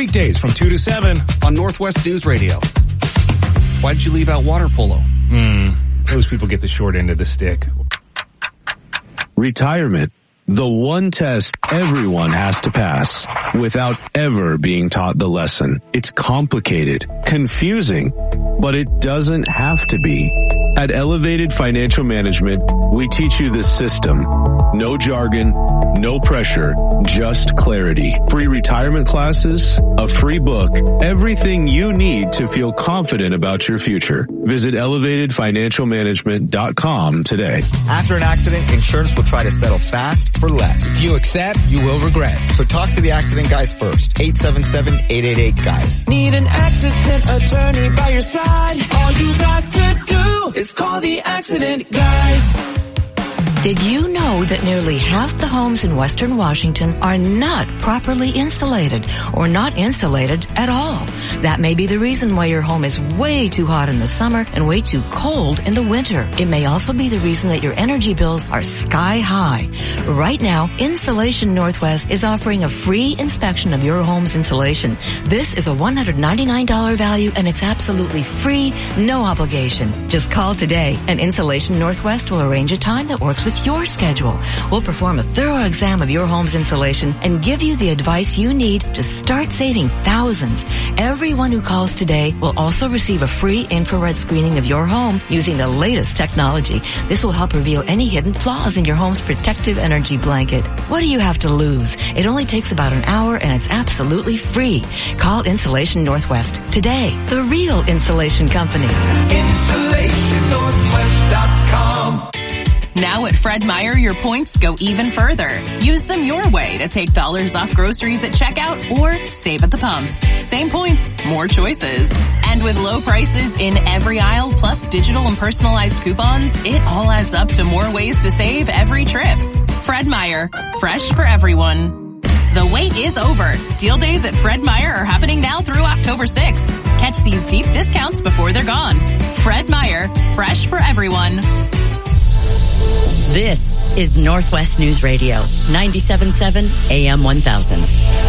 Weekdays from 2 to 7 on Northwest News Radio. Why did you leave out water polo? Those people get the short end of the stick. Retirement. The one test everyone has to pass without ever being taught the lesson. It's complicated, confusing, but it doesn't have to be. At Elevated Financial Management, we teach you the system. No jargon, no pressure, just clarity. Free retirement classes, a free book, everything you need to feel confident about your future. Visit elevatedfinancialmanagement.com today. After an accident, insurance will try to settle fast for less. If you accept, you will regret. So talk to the accident guys first. 877-888-GUYS. Need an accident attorney by your side. All you got to do is call the accident guys. Did you know that nearly half the homes in Western Washington are not properly insulated or not insulated at all? That may be the reason why your home is way too hot in the summer and way too cold in the winter. It may also be the reason that your energy bills are sky high. Right now, Insulation Northwest is offering a free inspection of your home's insulation. This is a $199 value and it's absolutely free, no obligation. Just call today and Insulation Northwest will arrange a time that works with your schedule. We'll perform a thorough exam of your home's insulation and give you the advice you need to start saving thousands. Everyone who calls today will also receive a free infrared screening of your home using the latest technology. This will help reveal any hidden flaws in your home's protective energy blanket. What do you have to lose? It only takes about an hour and it's absolutely free. Call Insulation Northwest today, the real insulation company. InsulationNorthwest.com. Now at Fred Meyer, your points go even further. Use them your way to take dollars off groceries at checkout or save at the pump. Same points, more choices. And with low prices in every aisle, plus digital and personalized coupons, it all adds up to more ways to save every trip. Fred Meyer, fresh for everyone. The wait is over. Deal days at Fred Meyer are happening now through October 6th. Catch these deep discounts before they're gone. Fred Meyer, fresh for everyone. This is Northwest News Radio, 97.7 AM 1000.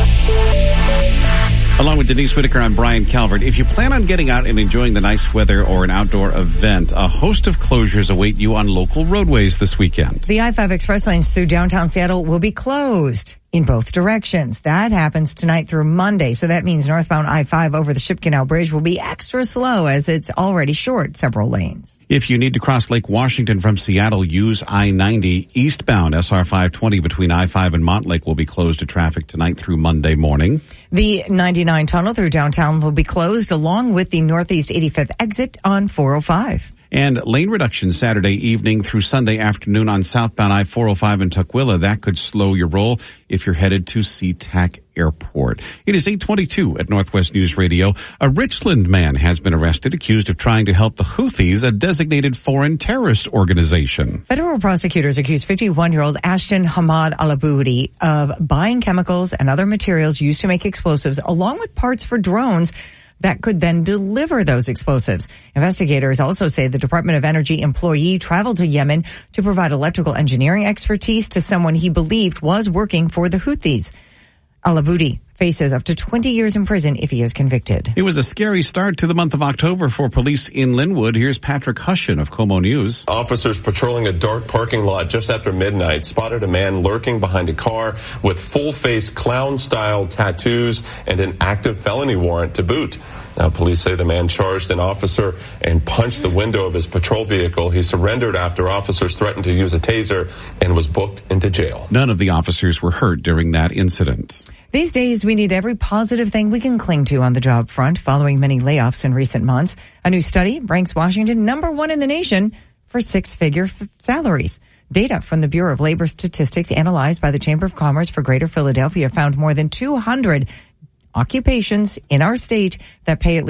Along with Denise Whitaker, I'm Brian Calvert. If you plan on getting out and enjoying the nice weather or an outdoor event, a host of closures await you on local roadways this weekend. The I-5 express lanes through downtown Seattle will be closed in both directions. That happens tonight through Monday. So that means northbound I-5 over the Ship Canal Bridge will be extra slow as it's already short several lanes. If you need to cross Lake Washington from Seattle, use I-90. Eastbound SR 520 between I-5 and Montlake will be closed to traffic tonight through Monday morning. The 99 tunnel through downtown will be closed along with the Northeast 85th exit on 405. And lane reduction Saturday evening through Sunday afternoon on southbound I-405 in Tukwila. That could slow your roll if you're headed to SeaTac Airport. It is 8:22 at Northwest News Radio. A Richland man has been arrested, accused of trying to help the Houthis, a designated foreign terrorist organization. Federal prosecutors accused 51-year-old Ashton Hamad Alaboudi of buying chemicals and other materials used to make explosives, along with parts for drones that could then deliver those explosives. Investigators also say the Department of Energy employee traveled to Yemen to provide electrical engineering expertise to someone he believed was working for the Houthis. Alaboudi faces up to 20 years in prison if he is convicted. It was a scary start to the month of October for police in Linwood. Here's Patrick Hushin of Como News. Officers patrolling a dark parking lot just after midnight spotted a man lurking behind a car with full-face clown-style tattoos and an active felony warrant to boot. Now, police say the man charged an officer and punched the window of his patrol vehicle. He surrendered after officers threatened to use a taser and was booked into jail. None of the officers were hurt during that incident. These days, we need every positive thing we can cling to on the job front following many layoffs in recent months. A new study ranks Washington #1 in the nation for six-figure salaries. Data from the Bureau of Labor Statistics analyzed by the Chamber of Commerce for Greater Philadelphia found more than 200 occupations in our state that pay at least